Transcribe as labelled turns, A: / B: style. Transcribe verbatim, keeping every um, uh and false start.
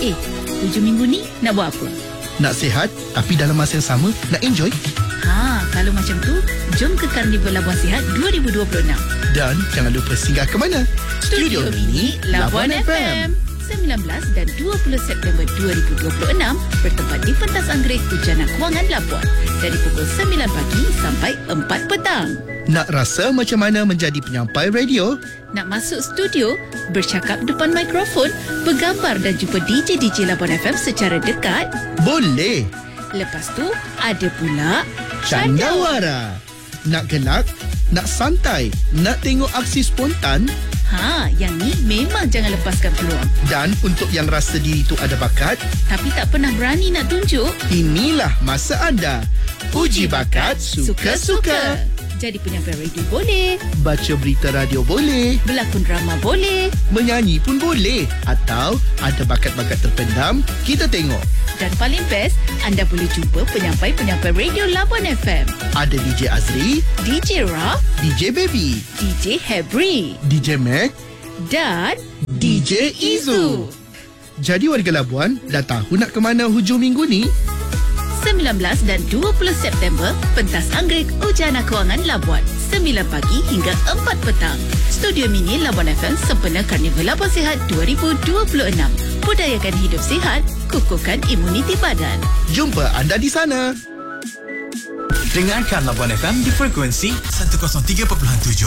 A: Eh, hujung minggu ni nak buat apa?
B: Nak sihat tapi dalam masa yang sama nak enjoy.
A: Ha, kalau macam tu, jom ke Karnival Labuan Sihat dua ribu dua puluh enam.
B: Dan jangan lupa singgah ke mana?
A: Studio Mini Labuan F M. sembilan belas dan dua puluh September dua ribu dua puluh enam bertempat di pentas Anggerik Hujana Kewangan Labuan dari pukul sembilan pagi sampai empat petang.
B: Nak rasa macam mana menjadi penyampai radio?
A: Nak masuk studio, bercakap depan mikrofon, bergambar dan jumpa D J D J Labuan F M secara dekat?
B: Boleh.
A: Lepas tu, ada pula
B: Candawara. Nak gelak? Nak santai? Nak tengok aksi spontan?
A: Ha, yang ni memang jangan lepaskan peluang.
B: Dan untuk yang rasa diri tu ada bakat,
A: tapi tak pernah berani nak tunjuk,
B: inilah masa anda. Uji bakat suka-suka.
A: Jadi penyampai radio boleh,
B: Baca berita radio boleh,
A: berlakon drama boleh,
B: menyanyi pun boleh. Atau ada bakat-bakat terpendam, kita tengok.
A: dan paling best, anda boleh jumpa penyampai-penyampai radio Labuan F M.
B: Ada D J Azri,
A: D J Ra,
B: D J Baby,
A: D J Hebri
B: D J Mac,
A: dan
B: D J Izu. Jadi warga Labuan, dah tahu nak ke mana hujung minggu ni?
A: sembilan belas dan dua puluh September, pentas Anggerik Hujana Kewangan Labuan, sembilan pagi hingga empat petang. Studio Mini Labuan F M sempena Karnival Labuan Sihat dua ribu dua puluh enam. Budayakan hidup sihat, kukuhkan imuniti badan.
B: Jumpa anda di sana.
C: Dengarkan Labuan F M di frekuensi seratus tiga perpuluhan tujuh